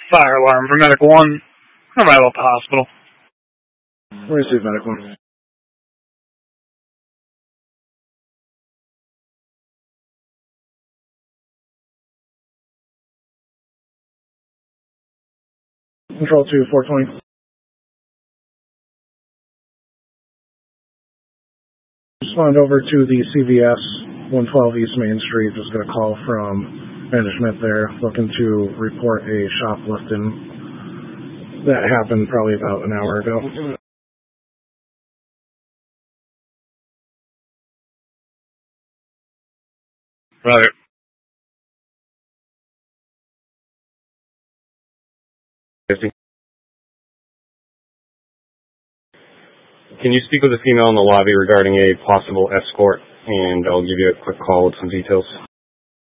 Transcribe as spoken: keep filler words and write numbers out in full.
Fire alarm for Medic one. Arrival at the hospital. Where's the Medic one? Control two, four twenty. Respond over to the C V S, one twelve East Main Street. Just got a call from management there looking to report a shoplifting that happened probably about an hour ago. Right. Can you speak with the female in the lobby regarding a possible escort, and I'll give you a quick call with some details.